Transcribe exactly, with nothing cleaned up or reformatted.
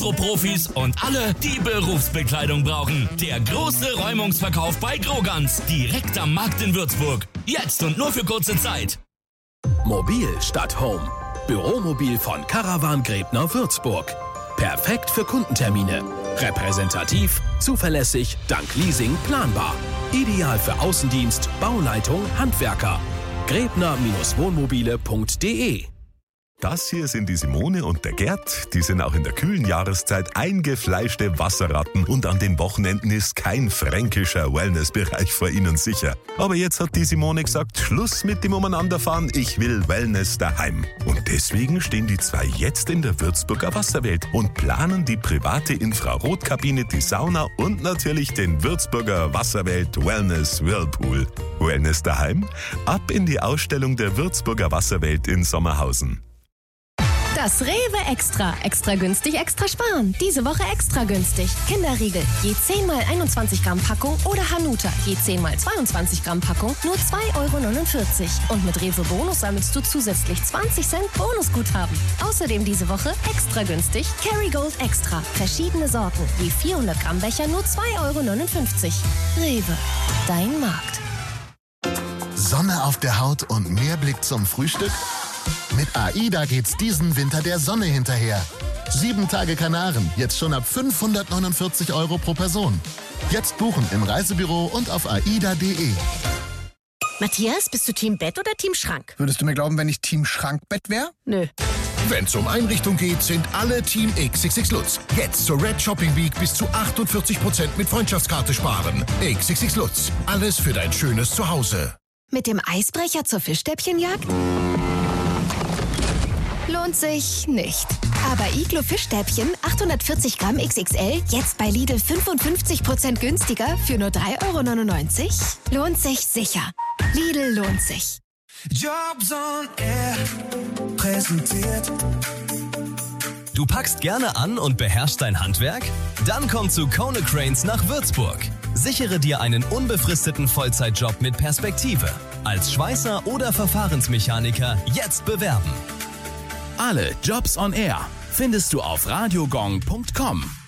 Profis und alle, die Berufsbekleidung brauchen. Der große Räumungsverkauf bei Grogans, direkt am Markt in Würzburg. Jetzt und nur für kurze Zeit. Mobil statt Home. Büromobil von Caravan Gräbner Würzburg. Perfekt für Kundentermine. Repräsentativ, zuverlässig, dank Leasing planbar. Ideal für Außendienst, Bauleitung, Handwerker. Gräbner Wohnmobile punkt de. Das hier sind die Simone und der Gerd. Die sind auch in der kühlen Jahreszeit eingefleischte Wasserratten und an den Wochenenden ist kein fränkischer Wellnessbereich vor ihnen sicher. Aber jetzt hat die Simone gesagt, Schluss mit dem Umeinanderfahren, ich will Wellness daheim. Und deswegen stehen die zwei jetzt in der Würzburger Wasserwelt und planen die private Infrarotkabine, die Sauna und natürlich den Würzburger Wasserwelt Wellness Whirlpool. Wellness daheim? Ab in die Ausstellung der Würzburger Wasserwelt in Sommerhausen. Das Rewe Extra. Extra günstig, extra sparen. Diese Woche extra günstig. Kinderriegel, je zehn mal einundzwanzig Gramm Packung oder Hanuta, je zehn mal zweiundzwanzig Gramm Packung, nur zwei Euro neunundvierzig. Und mit Rewe Bonus sammelst du zusätzlich zwanzig Cent Bonusguthaben. Außerdem diese Woche extra günstig Kerrygold Extra. Verschiedene Sorten, je vierhundert Gramm Becher, nur zwei Euro neunundfünfzig. Rewe, dein Markt. Sonne auf der Haut und mehr Blick zum Frühstück? Mit AIDA geht's diesen Winter der Sonne hinterher. Sieben Tage Kanaren, jetzt schon ab fünfhundertneunundvierzig Euro pro Person. Jetzt buchen im Reisebüro und auf aida punkt de. Matthias, bist du Team Bett oder Team Schrank? Würdest du mir glauben, wenn ich Team Schrankbett wäre? Nö. Wenn's um Einrichtung geht, sind alle Team X X X Lutz. Jetzt zur Red Shopping Week bis zu achtundvierzig Prozent mit Freundschaftskarte sparen. X X X Lutz. Alles für dein schönes Zuhause. Mit dem Eisbrecher zur Fischstäbchenjagd? Lohnt sich nicht. Aber Iglo Fischstäbchen achthundertvierzig Gramm X X L jetzt bei Lidl fünfundfünfzig Prozent günstiger für nur drei Euro neunundneunzig? Lohnt sich sicher. Lidl lohnt sich. Jobs on Air präsentiert. Du packst gerne an und beherrschst dein Handwerk? Dann komm zu Konecranes nach Würzburg. Sichere dir einen unbefristeten Vollzeitjob mit Perspektive. Als Schweißer oder Verfahrensmechaniker jetzt bewerben. Alle Jobs on Air findest du auf radiogong punkt com.